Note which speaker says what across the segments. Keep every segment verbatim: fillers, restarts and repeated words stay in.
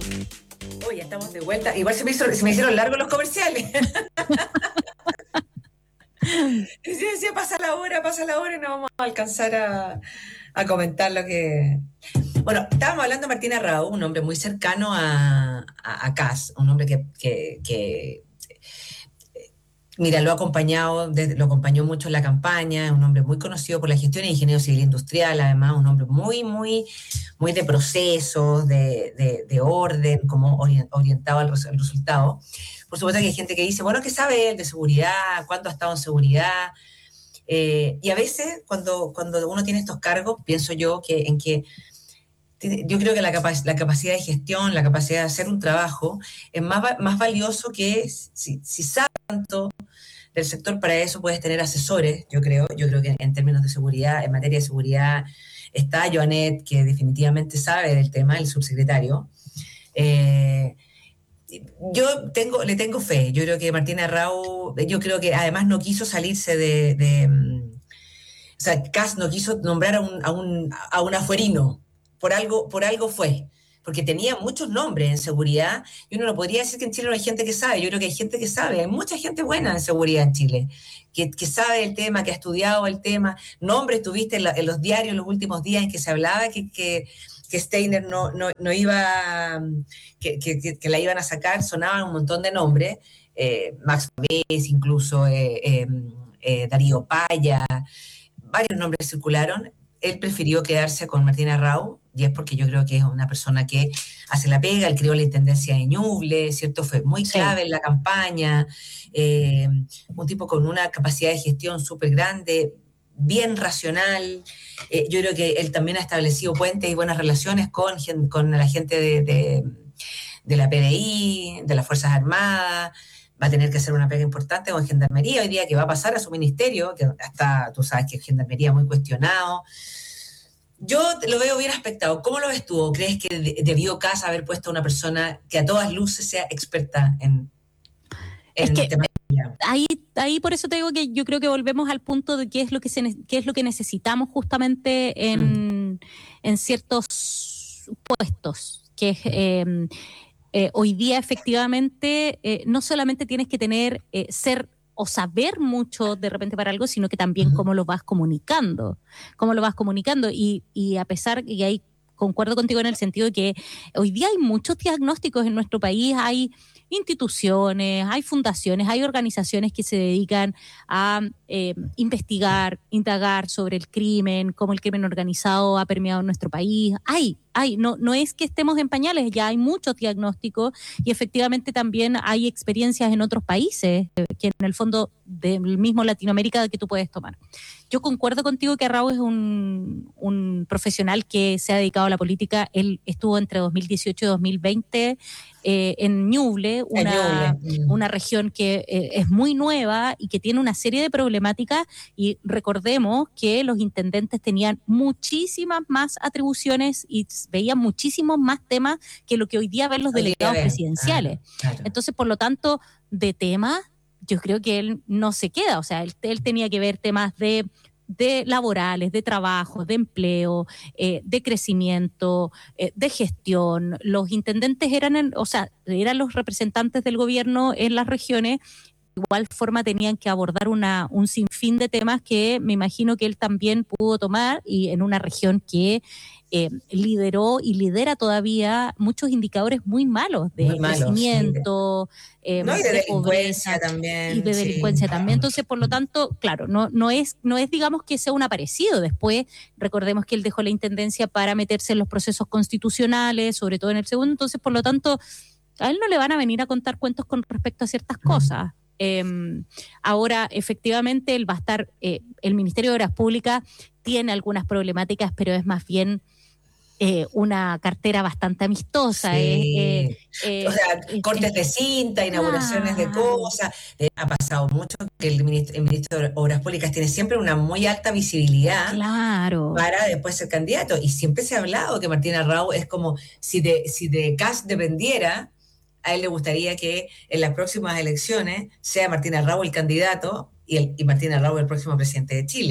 Speaker 1: Hoy ya estamos de vuelta. Igual se me, hizo, se me hicieron largos los comerciales. Y yo decía, pasa la hora, pasa la hora y no vamos a alcanzar a, a comentar lo que... Bueno, estábamos hablando de Martín Arrau, un hombre muy cercano a, a, a Kast, un hombre que, que, que mira, lo ha acompañado, desde- lo acompañó mucho en la campaña, es un hombre muy conocido por la gestión de ingeniero civil industrial, además, un hombre muy, muy, muy de procesos, de, de, de orden, como ori- orientado al, res- al resultado. Por supuesto que hay gente que dice, bueno, ¿qué sabe él de seguridad? ¿Cuándo ha estado en seguridad? Eh, y a veces, cuando, cuando uno tiene estos cargos, pienso yo que en que tiene- yo creo que la, capac- la capacidad de gestión, la capacidad de hacer un trabajo, es más, va- más valioso que si, si sabe tanto del sector. Para eso puedes tener asesores, yo creo. Yo creo que en términos de seguridad, en materia de seguridad, está Joanet, que definitivamente sabe del tema, el subsecretario. Eh, yo tengo, le tengo fe. Yo creo que Martina Rao, yo creo que además no quiso salirse de, de mm, o sea, Kast no quiso nombrar a un, a un, a un afuerino, por algo, por algo fue, porque tenía muchos nombres en seguridad, y uno no podría decir que en Chile no hay gente que sabe. Yo creo que hay gente que sabe, hay mucha gente buena en seguridad en Chile, que, que sabe el tema, que ha estudiado el tema. Nombres tuviste en, la, en los diarios en los últimos días en que se hablaba que, que, que Steiner no, no, no iba, que, que, que, la iban a sacar, sonaban un montón de nombres, eh, Max Pavés, incluso eh, eh, eh, Darío Paya, varios nombres circularon. Él prefirió quedarse con Martina Rau, y es porque yo creo que es una persona que hace la pega. Él creó la intendencia de Ñuble, ¿cierto? Fue muy
Speaker 2: Sí.
Speaker 1: clave en la campaña, eh, un tipo con una capacidad de gestión súper grande, bien racional. Eh, yo creo que él también ha establecido puentes y buenas relaciones con, con la gente de, de, de la P D I, de las Fuerzas Armadas. Va a tener que hacer una pega importante con Gendarmería hoy día, que va a pasar a su ministerio, que hasta, tú sabes que Gendarmería muy cuestionado. Yo lo veo bien aspectado. ¿Cómo lo ves tú? ¿O crees que de- debió Kast haber puesto a una persona que a todas luces sea experta en,
Speaker 2: Es
Speaker 1: en
Speaker 2: que
Speaker 1: temas de seguridad?
Speaker 2: ahí, ahí por eso te digo que yo creo que volvemos al punto de qué es lo que, se, qué es lo que necesitamos justamente
Speaker 1: Mm.
Speaker 2: en, en ciertos puestos, que es... Eh, eh, hoy día efectivamente eh, no solamente tienes que tener, eh, ser o saber mucho de repente para algo, sino que también
Speaker 1: Uh-huh.
Speaker 2: cómo lo vas comunicando, cómo lo vas comunicando. Y, y a pesar, y ahí concuerdo contigo en el sentido de que hoy día hay muchos diagnósticos en nuestro país, hay instituciones, hay fundaciones, hay organizaciones que se dedican a eh, investigar, indagar sobre el crimen, cómo el crimen organizado ha permeado nuestro país. Hay, hay, no, no es que estemos en pañales, ya hay muchos diagnósticos y efectivamente también hay experiencias en otros países, eh, que en el fondo del mismo Latinoamérica que tú puedes tomar. Yo concuerdo contigo que Arrau es un, un profesional que se ha dedicado a la política. Él estuvo entre dos mil dieciocho y dos mil veinte eh, en Ñuble, una, una región que eh, es muy nueva y que tiene una serie de problemáticas, y recordemos que los intendentes tenían muchísimas más atribuciones y veían muchísimos más temas que lo que hoy día ven los
Speaker 1: Hoy día
Speaker 2: delegados
Speaker 1: ven.
Speaker 2: presidenciales.
Speaker 1: Ah, claro.
Speaker 2: Entonces, por lo tanto, de temas, yo creo que él no se queda, o sea, él, él tenía que ver temas de de laborales, de trabajo, de empleo, eh, de crecimiento, eh, de gestión. Los intendentes eran, en, o sea, eran los representantes del gobierno en las regiones. De igual forma tenían que abordar una, un sinfín de temas que me imagino que él también pudo tomar, y en una región que eh, lideró y lidera todavía muchos indicadores muy malos de
Speaker 1: Muy malo, sí.
Speaker 2: crecimiento, eh,
Speaker 1: No, y de
Speaker 2: de
Speaker 1: delincuencia
Speaker 2: pobreza y
Speaker 1: también,
Speaker 2: de
Speaker 1: sí.
Speaker 2: delincuencia también. Entonces, por lo tanto, claro, no, no es, no es digamos que sea un aparecido. Después, recordemos que él dejó la intendencia para meterse en los procesos constitucionales, sobre todo en el segundo. Entonces, por lo tanto, a él no le van a venir a contar cuentos con respecto a ciertas cosas. Eh, ahora, efectivamente, él va a estar, eh, el Ministerio de Obras Públicas tiene algunas problemáticas, pero es más bien eh, una cartera bastante amistosa.
Speaker 1: Sí.
Speaker 2: Eh, eh,
Speaker 1: O sea,
Speaker 2: eh,
Speaker 1: cortes
Speaker 2: eh,
Speaker 1: de cinta, inauguraciones de
Speaker 2: claro,
Speaker 1: cosas. Eh, ha pasado mucho que el ministro, el ministro de Obras Públicas tiene siempre una muy alta visibilidad
Speaker 2: claro.
Speaker 1: para después ser candidato. Y siempre se ha hablado que Martín Arrau es como si de, si de Kast dependiera, a él le gustaría que en las próximas elecciones sea Martín Arrau el candidato y, el, y Martín Arrau el próximo presidente de Chile.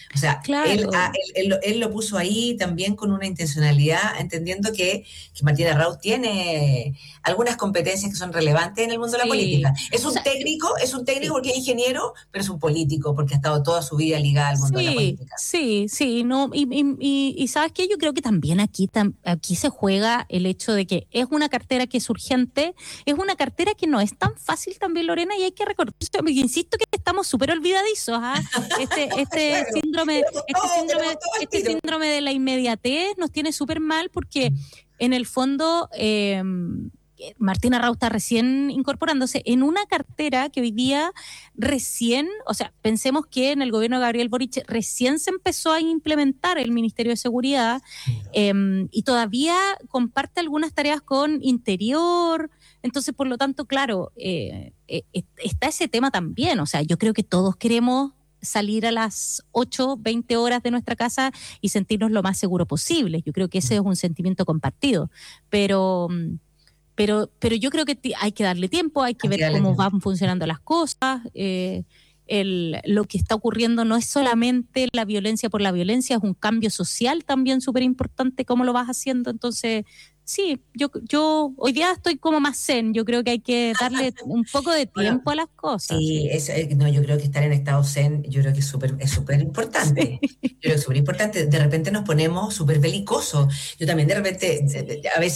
Speaker 1: O sea, él,
Speaker 2: Claro.
Speaker 1: ah, él, él lo, él lo puso ahí también con una intencionalidad, entendiendo que, que Martín Arrau tiene algunas competencias que son relevantes en el mundo de la
Speaker 2: Sí.
Speaker 1: política. Es
Speaker 2: O
Speaker 1: un
Speaker 2: sea,
Speaker 1: técnico, es un técnico
Speaker 2: sí.
Speaker 1: porque es ingeniero, pero es un político porque ha estado toda su vida ligado al mundo de la
Speaker 2: Sí,
Speaker 1: política.
Speaker 2: sí, sí, no, y, y, y, y ¿sabes qué? Yo creo que también aquí, tam, aquí se juega el hecho de que es una cartera que es urgente, es una cartera que no es tan fácil también, Lorena, y hay que recordar, insisto que estamos súper olvidadizos, ¿ah? Este, este
Speaker 1: Claro,
Speaker 2: síndrome,
Speaker 1: tenemos
Speaker 2: este
Speaker 1: todo, tenemos
Speaker 2: síndrome,
Speaker 1: todo al
Speaker 2: este
Speaker 1: tiro.
Speaker 2: síndrome de la inmediatez nos tiene súper mal porque en el fondo eh, Martina Rau está recién incorporándose en una cartera que hoy día recién, o sea, pensemos que en el gobierno de Gabriel Boric recién se empezó a implementar el Ministerio de Seguridad eh, y todavía comparte algunas tareas con Interior. Entonces, por lo tanto, claro, eh, eh, está ese tema también. O sea, yo creo que todos queremos salir a las ocho, veinte horas de nuestra casa y sentirnos lo más seguro posible. Yo creo que ese es un sentimiento compartido. Pero... Pero, pero yo creo que hay que darle tiempo, hay que
Speaker 1: Hay que
Speaker 2: ver
Speaker 1: darle
Speaker 2: cómo
Speaker 1: tiempo.
Speaker 2: van funcionando las cosas. Eh, el, lo que está ocurriendo no es solamente la violencia por la violencia, es un cambio social también súper importante, cómo lo vas haciendo. Entonces, sí, yo, yo hoy día estoy como más zen, yo creo que hay que darle un poco de
Speaker 1: Bueno,
Speaker 2: tiempo a las cosas.
Speaker 1: sí,
Speaker 2: Sí.
Speaker 1: es, eh, no, yo creo que estar en estado zen, yo creo que es súper es súper importante.
Speaker 2: Sí.
Speaker 1: Yo creo que es súper importante. De repente nos ponemos súper belicosos. Yo también de repente, de- de-
Speaker 2: Sí.
Speaker 1: a veces